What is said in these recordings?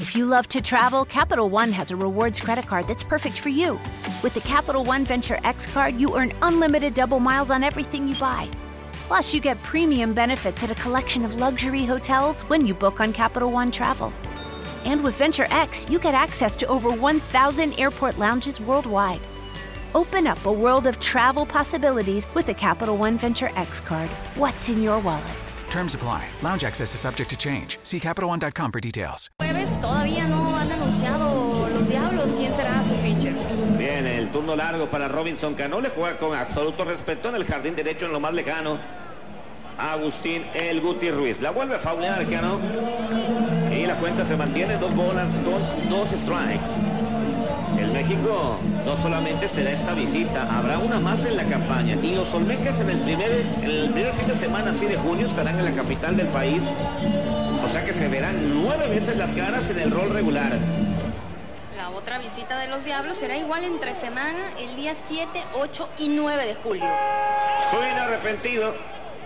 If you love to travel, Capital One has a rewards credit card that's perfect for you. With the Capital One Venture X card, you earn unlimited double miles on everything you buy. Plus, you get premium benefits at a collection of luxury hotels when you book on Capital One Travel. And with Venture X, you get access to over 1,000 airport lounges worldwide. Open up a world of travel possibilities with the Capital One Venture X card. What's in your wallet? Terms apply. Lounge access is subject to change. See CapitalOne.com for details. Jueves todavía no han anunciado los Diablos quién será su pitcher. Bien, el turno largo para Robinson Cano. Le juega con absoluto respeto en el jardín derecho en lo más lejano. Agustín El Guti Ruiz. La vuelve a faulear Cano. Y la cuenta se mantiene 2 bolas con 2 strikes. El México no solamente será esta visita, habrá una más en la campaña. Y los Olmecas en el primer fin de semana, así de junio, estarán en la capital del país. O sea que se verán 9 veces las caras en el rol regular. La otra visita de los Diablos será igual entre semana, el día 7, 8 y 9 de julio. Suena arrepentido.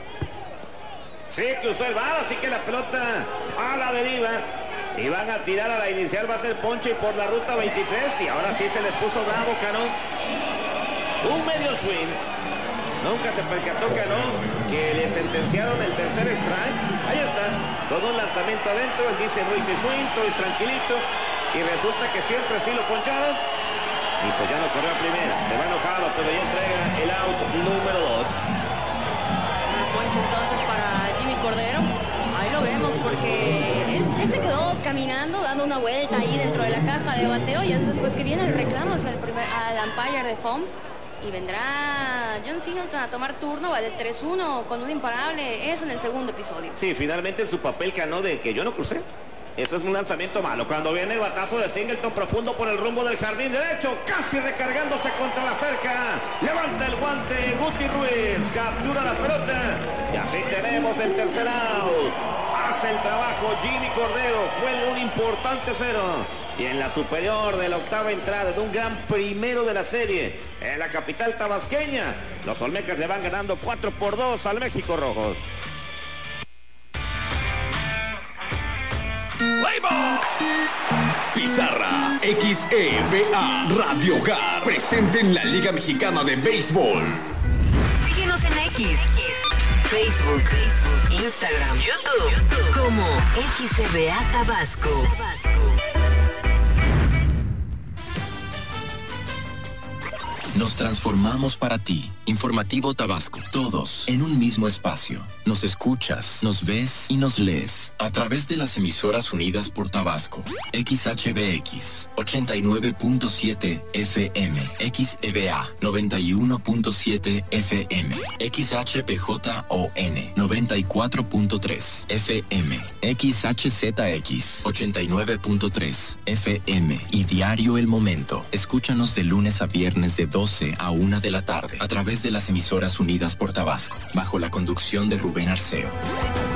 Sí que usó el bar, así que la pelota a la deriva. Y van a tirar a la inicial, va a ser ponche por la ruta 23. Y ahora sí se les puso bravo Cano. Un medio swing. Nunca se percató Cano que le sentenciaron el tercer strike. Ahí está, con un lanzamiento adentro. Él dice no hice swing, estoy tranquilito. Y resulta que siempre sí lo poncharon. Y pues ya no corrió a primera. Se va enojado, pero ya entrega el out número 2. Ponche entonces para Jimmy Cordero. Ahí lo vemos porque él se quedó caminando, dando una vuelta ahí dentro de la caja de bateo y después que viene el reclamo al umpire de home y vendrá John Singleton a tomar turno, va de 3-1 con un imparable, eso en el segundo episodio. Sí, finalmente su papel Cano de que yo no crucé. Eso es un lanzamiento malo. Cuando viene el batazo de Singleton profundo por el rumbo del jardín derecho, casi recargándose contra la cerca. Levanta el guante Guti Ruiz, captura la pelota. Y así tenemos el tercer out. Hace el trabajo Jimmy Cordero. Fue un importante 0. Y en la superior de la octava entrada de un gran primero de la serie en la capital tabasqueña, los Olmecas le van ganando 4-2 al México Rojos. Pizarra XEVA Radio Hogar presente en la Liga Mexicana de Béisbol. Síguenos en X, Facebook, Instagram, YouTube como XEVA Tabasco. Nos transformamos para ti. Informativo Tabasco. Todos en un mismo espacio. Nos escuchas, nos ves y nos lees a través de las emisoras unidas por Tabasco. XHBX 89.7 FM, XEVA 91.7 FM, XHPJON 94.3 FM, XHZX 89.3 FM y Diario El Momento. Escúchanos de lunes a viernes de 12 a 1 de la tarde a través de las emisoras unidas por Tabasco, bajo la conducción de Rubén Arceo.